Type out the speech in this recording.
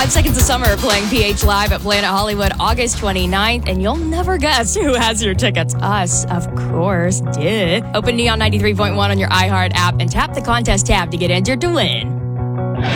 5 Seconds of Summer playing PH Live at Planet Hollywood August 29th, and you'll never guess who has your tickets. Us, of course. Duh. Open Neon 93.1 on your iHeart app and tap the contest tab to get entered to win.